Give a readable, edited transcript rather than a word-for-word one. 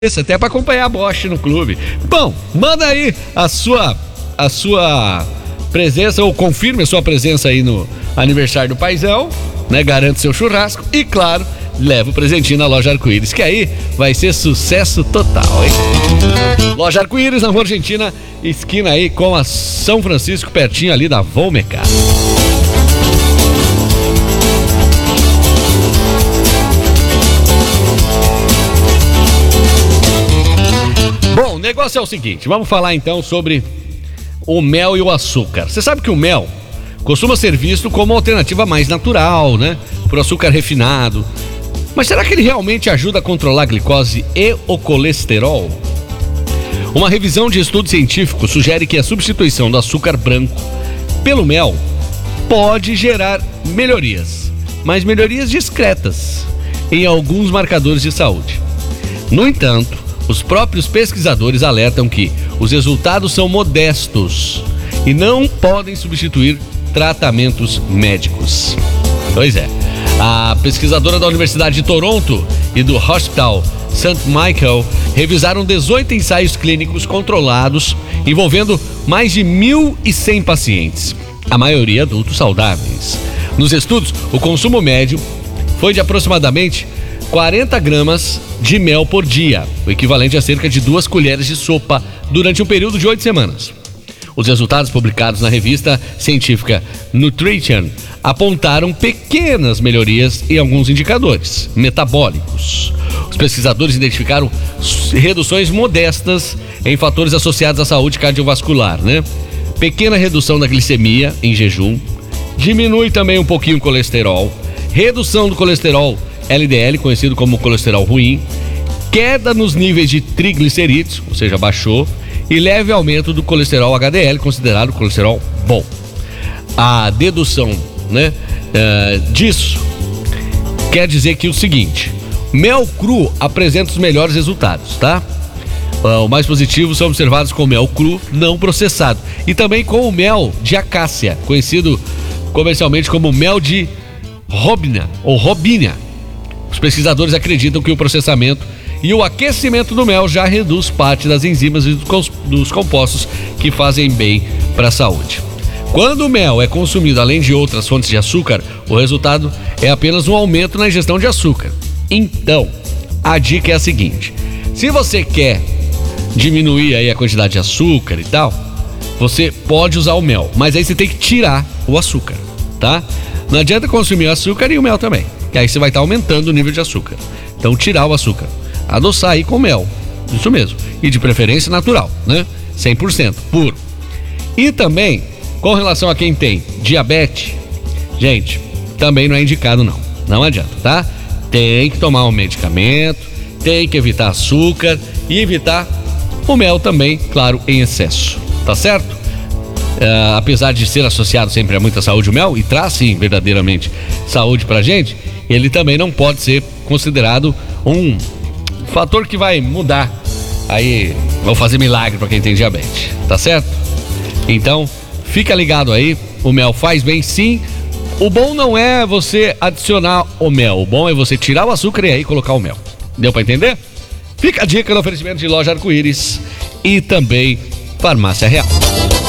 Isso, até para acompanhar a Bosch no clube. Bom, manda aí a sua presença, ou confirme a sua presença aí no aniversário do paizão, né? Garante seu churrasco e, claro, leva o presentinho na Loja Arco-Íris, que aí vai ser sucesso total, hein? Loja Arco-Íris, na Rua Argentina, esquina aí com a São Francisco, pertinho ali da Volmecar. Bom, o negócio é o seguinte, vamos falar então sobre o mel e o açúcar. Você sabe que o mel costuma ser visto como uma alternativa mais natural, né? Por açúcar refinado. Mas será que ele realmente ajuda a controlar a glicose e o colesterol? Uma revisão de estudo científico sugere que a substituição do açúcar branco pelo mel pode gerar melhorias, mas melhorias discretas em alguns marcadores de saúde. No entanto, os próprios pesquisadores alertam que os resultados são modestos e não podem substituir tratamentos médicos. Pois é, a pesquisadora da Universidade de Toronto e do Hospital St. Michael revisaram 18 ensaios clínicos controlados envolvendo mais de 1.100 pacientes, a maioria adultos saudáveis. Nos estudos, o consumo médio foi de aproximadamente 40 gramas de mel por dia, o equivalente a cerca de 2 colheres de sopa durante um período de 8 semanas. Os resultados publicados na revista científica Nutrition apontaram pequenas melhorias em alguns indicadores metabólicos. Os pesquisadores identificaram reduções modestas em fatores associados à saúde cardiovascular, né? Pequena redução da glicemia em jejum, diminui também um pouquinho o colesterol, redução do colesterol LDL, conhecido como colesterol ruim, queda nos níveis de triglicerídeos, ou seja, baixou, e leve aumento do colesterol HDL, considerado colesterol bom. A dedução, né, disso quer dizer que o seguinte: mel cru apresenta os melhores resultados, tá? O mais positivo são observados com mel cru não processado e também com o mel de acácia, conhecido comercialmente como mel de robina ou robínia. Os pesquisadores acreditam que o processamento e o aquecimento do mel já reduz parte das enzimas e dos compostos que fazem bem para a saúde. Quando o mel é consumido além de outras fontes de açúcar, o resultado é apenas um aumento na ingestão de açúcar. Então, a dica é a seguinte: se você quer diminuir aí a quantidade de açúcar e tal, você pode usar o mel, mas aí você tem que tirar o açúcar, tá? Não adianta consumir o açúcar e o mel também, que aí você vai estar aumentando o nível de açúcar. Então, tirar o açúcar, adoçar aí com mel, isso mesmo, e de preferência natural, né? 100% puro. E também, com relação a quem tem diabetes, gente, também não é indicado não adianta, tá? Tem que tomar um medicamento, tem que evitar açúcar e evitar o mel também, claro, em excesso, tá certo? Apesar de ser associado sempre a muita saúde o mel, e traz sim verdadeiramente saúde pra gente, ele também não pode ser considerado um fator que vai mudar aí, vão fazer milagre pra quem tem diabetes, tá certo? Então, fica ligado aí, o mel faz bem sim. O bom não é você adicionar o mel, o bom é você tirar o açúcar e aí colocar o mel. Deu pra entender? Fica a dica no oferecimento de Loja Arco-Íris e também Farmácia Real.